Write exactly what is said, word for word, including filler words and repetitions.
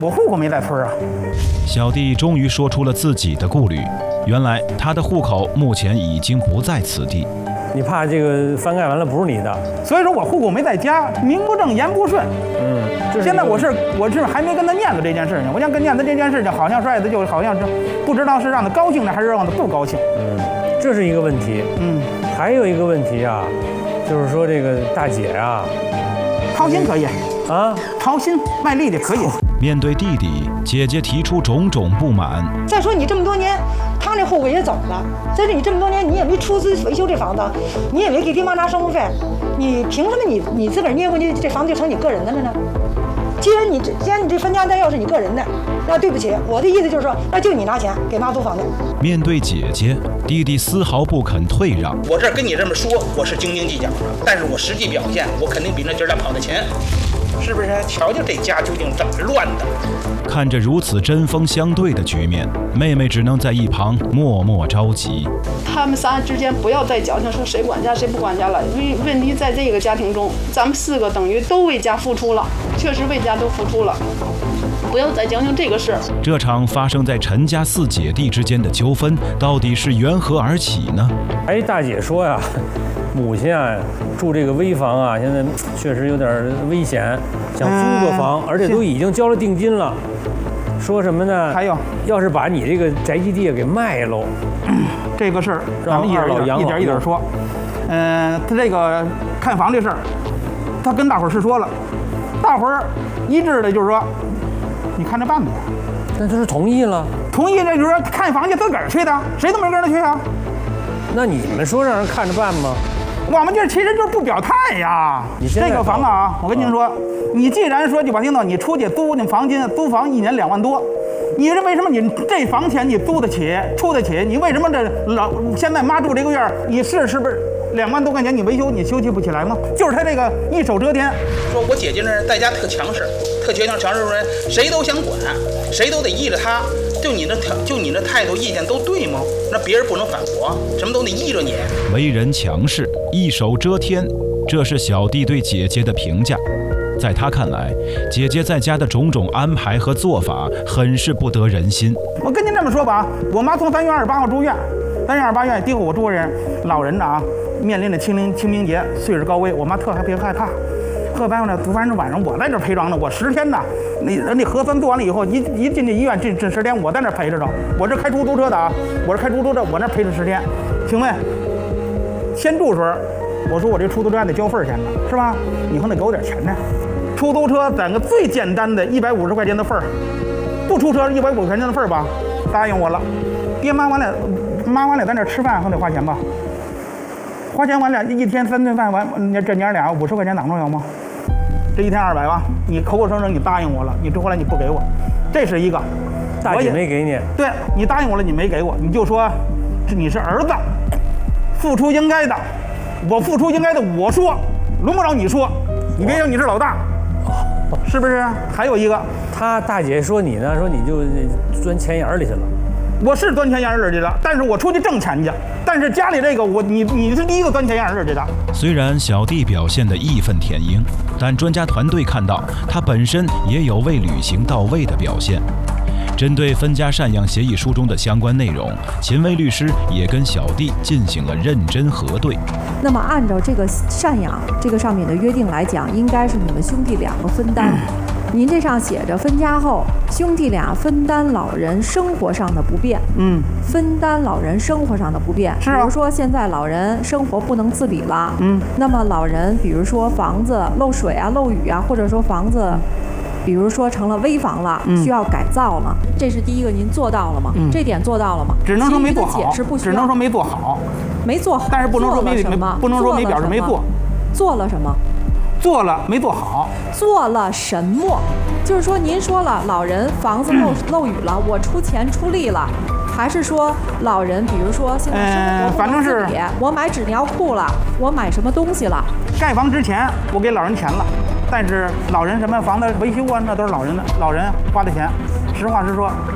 我户口没在村啊。 小弟终于说出了自己的顾虑，原来他的户口目前已经不在此地。 你怕这个翻盖完了不是你的， 所以说我户口没在家，名不正言不顺。 嗯， 现在我是我是还没跟他念叨这件事情，我想跟念叨这件事情，好像帅的就好像是不知道是让他高兴呢，还是让他不高兴。 嗯，这是一个问题。 嗯， 还有一个问题啊，就是说这个大姐啊， 掏心可以啊， 掏心卖力的可以。 面对弟弟，姐姐提出种种不满。 再说你这么多年，他那户口也走了，再说你这么多年你也没出资维修这房子，你也没给爹妈拿生活费，你凭什么你你自个儿捏过去这房子就成你个人的了呢？既然你这既然你这分家带钥匙你个人的，那对不起，我的意思就是说，那就你拿钱给妈租房子。 面对姐姐，弟弟丝毫不肯退让。 我这跟你这么说，我是斤斤计较的，但是我实际表现，我肯定比那姐俩跑得前。是不是？瞧瞧这家究竟怎么乱的！ 看着如此针锋相对的局面，妹妹只能在一旁默默着急。 他们仨之间不要再矫情说谁管家谁不管家了。问问题在这个家庭中，咱们四个等于都为家付出了，确实为家都付出了。不要再讲讲这个事儿。 这场发生在陈家四姐弟之间的纠纷，到底是缘何而起呢？ 哎，大姐说呀，母亲啊住这个危房啊，现在确实有点危险，想租个房，而且都已经交了定金了。说什么呢？ 还有， 要是把你这个宅基地给卖喽， 这个事儿咱们一点一点一点一点说。嗯、呃，他这个看房这事儿，他跟大伙儿是说了，大伙儿一致的就是说，你看着办呗。 那就是同意了。 同意这就是说看房去自个儿去的，谁都没跟着去啊。 那你们说让人看着办吗？ 我们这其实就是不表态呀。这个房啊，我跟您说，你既然说句不好听的，你出去租那房金，租房一年两万多，你这为什么你这房钱你租得起，出得起？你为什么这老现在妈住这个院，你是是不是两万多块钱你维修你修葺不起来吗？就是他这个一手遮天。 说我姐姐那在家特强势，特强强势人，谁都想管，谁都得依着她。就你那就你那态度意见都对吗？那别人不能反驳，什么都得依着你。 为人强势，一手遮天，这是小弟对姐姐的评价。在他看来，姐姐在家的种种安排和做法很是不得人心。 我跟您这么说吧，我妈从三月二十八号住院，三月二十八院，第后我住人老人呢啊，面临着清明清明节，岁数高危，我妈特别害怕。特别呢，反正晚上我在这陪床呢，我十天呢，你人家核酸做完了以后，一一进去医院这这十天，我在那陪着着。我这开出租车的啊，我是开出租车，我那陪着十天。请问，先住时候，我说我这出租车还得交份钱呢，是吧？以后得给我点钱呢。出租车攒个最简单的一百五十块钱的份儿，不出车一百五十块钱的份儿吧，答应我了。爹妈完了，妈完了在那吃饭还得花钱吧？花钱完了，一天三顿饭完，这娘俩五十块钱哪重要吗？这一天二百吧，你口口声声你答应我了，你这后来你不给我，这是一个。 大姐没给你。 对，你答应我了，你没给我，你就说，这你是儿子，付出应该的，我付出应该的，我说，轮不着你说，你别说你是老大，是不是？还有一个， 他大姐说你呢，说你就钻钱眼里去了。 我是钻钱眼里去了，但是我出去挣钱去。但是家里这个我你你是第一个钻钱眼里去的。 虽然小弟表现得义愤填膺，但专家团队看到他本身也有未履行到位的表现。针对分家赡养协议书中的相关内容，秦薇律师也跟小弟进行了认真核对。 那么按照这个赡养这个上面的约定来讲，应该是你们兄弟两个分担。您这上写着分家后兄弟俩分担老人生活上的不便， 嗯， 分担老人生活上的不便， 是啊。 比如说现在老人生活不能自理了， 嗯， 那么老人比如说房子漏水啊、漏雨啊，或者说房子，比如说成了危房了， 嗯、 需要改造了，这是第一个，您做到了吗？ 嗯、 这点做到了吗？ 只能说没做好， 解释不需要， 只能说没做好， 没做好， 但是不能说没没不能说没表示没做， 做了什么？ 做了没做好？ 做了什么？就是说，您说了，老人房子漏漏雨了，我出钱出力了，还是说老人，比如说现在生活不能自理，我买纸尿裤了，我买什么东西了？ 盖房之前我给老人钱了，但是老人什么房子维修啊，那都是老人的，老人花的钱。实话实说。